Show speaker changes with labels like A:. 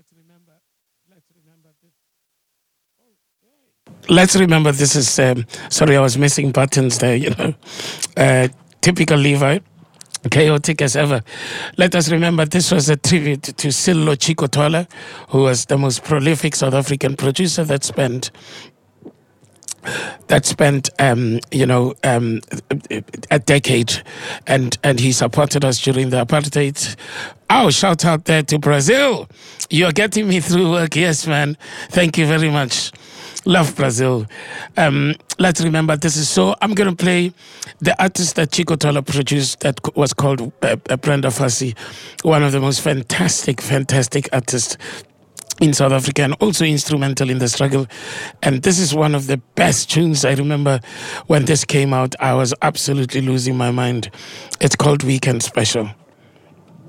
A: Let's remember this is, sorry, I was missing buttons there, typical Levi. Chaotic as ever. Let us remember this was a tribute to Sello Chico Twala, who was the most prolific South African producer that spent a decade, and he supported us during the apartheid. Oh, shout out there to Brazil. You're getting me through work. Yes, man. Thank you very much. Love Brazil. Let's remember this is so. I'm going to play the artist that Chico Twala produced that was called Brenda Fassie, one of the most fantastic artists in South Africa, and also instrumental in the struggle. And this is one of the best tunes. I remember when this came out, I was absolutely losing my mind. It's called Weekend Special.